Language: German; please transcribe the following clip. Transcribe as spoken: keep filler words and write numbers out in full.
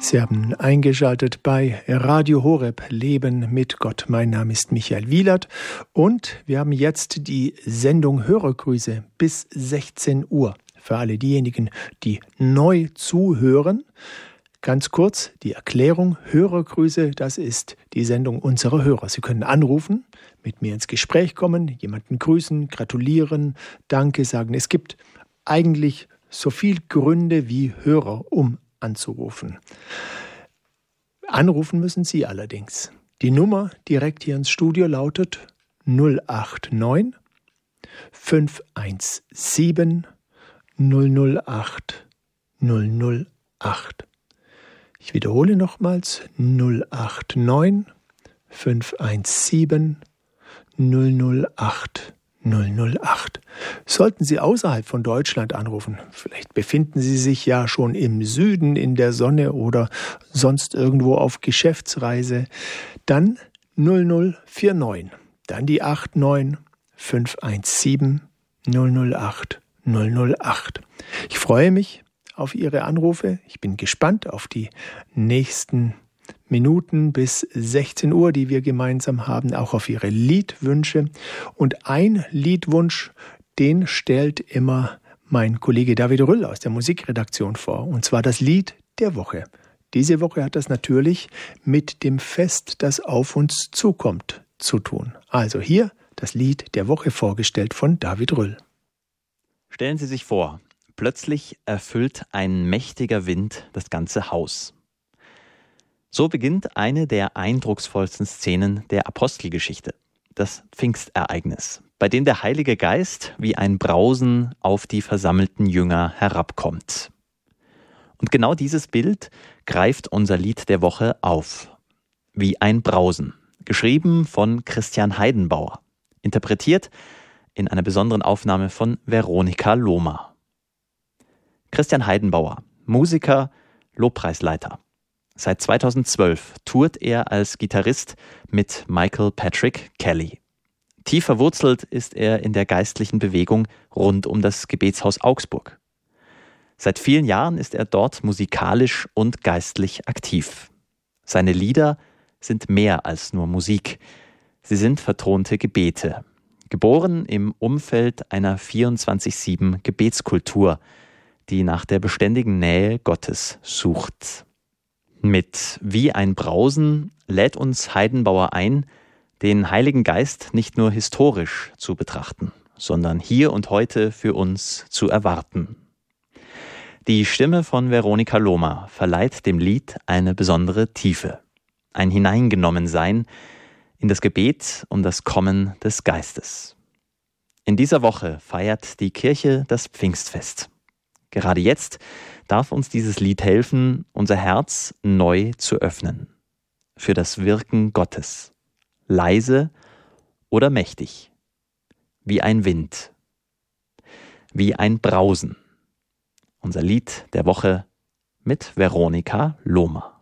Sie haben eingeschaltet bei Radio Horeb Leben mit Gott. Mein Name ist Michael Wielert und wir haben jetzt die Sendung Hörergrüße bis sechzehn Uhr. Für alle diejenigen, die neu zuhören, ganz kurz die Erklärung. Hörergrüße, das ist die Sendung unserer Hörer. Sie können anrufen, mit mir ins Gespräch kommen, jemanden grüßen, gratulieren, Danke sagen. Es gibt eigentlich so viele Gründe wie Hörer, um anzurufen. Anrufen müssen Sie allerdings. Die Nummer direkt hier ins Studio lautet null acht neun fünf eins sieben null null acht null null acht. Ich wiederhole nochmals null acht neun fünf eins sieben null null acht null null acht. Sollten Sie außerhalb von Deutschland anrufen, vielleicht befinden Sie sich ja schon im Süden in der Sonne oder sonst irgendwo auf Geschäftsreise, dann null null vier neun, dann die acht neun fünf eins sieben null null acht null null acht. Ich freue mich auf Ihre Anrufe. Ich bin gespannt auf die nächsten Minuten bis sechzehn Uhr, die wir gemeinsam haben, auch auf Ihre Liedwünsche. Und ein Liedwunsch, den stellt immer mein Kollege David Rüll aus der Musikredaktion vor, und zwar das Lied der Woche. Diese Woche hat das natürlich mit dem Fest, das auf uns zukommt, zu tun. Also hier das Lied der Woche vorgestellt von David Rüll. Stellen Sie sich vor, plötzlich erfüllt ein mächtiger Wind das ganze Haus. So beginnt eine der eindrucksvollsten Szenen der Apostelgeschichte, das Pfingstereignis, bei dem der Heilige Geist wie ein Brausen auf die versammelten Jünger herabkommt. Und genau dieses Bild greift unser Lied der Woche auf. Wie ein Brausen, geschrieben von Christian Heidenbauer, interpretiert in einer besonderen Aufnahme von Veronika Lohmer. Christian Heidenbauer, Musiker, Lobpreisleiter. Seit zweitausendzwölf tourt er als Gitarrist mit Michael Patrick Kelly. Tief verwurzelt ist er in der geistlichen Bewegung rund um das Gebetshaus Augsburg. Seit vielen Jahren ist er dort musikalisch und geistlich aktiv. Seine Lieder sind mehr als nur Musik. Sie sind vertonte Gebete. Geboren im Umfeld einer vierundzwanzig sieben Gebetskultur, die nach der beständigen Nähe Gottes sucht. Mit Wie ein Brausen lädt uns Heidenbauer ein, den Heiligen Geist nicht nur historisch zu betrachten, sondern hier und heute für uns zu erwarten. Die Stimme von Veronika Lohmer verleiht dem Lied eine besondere Tiefe, ein Hineingenommensein in das Gebet um das Kommen des Geistes. In dieser Woche feiert die Kirche das Pfingstfest. Gerade jetzt darf uns dieses Lied helfen, unser Herz neu zu öffnen. Für das Wirken Gottes. Leise oder mächtig. Wie ein Wind. Wie ein Brausen. Unser Lied der Woche mit Veronika Lohmer.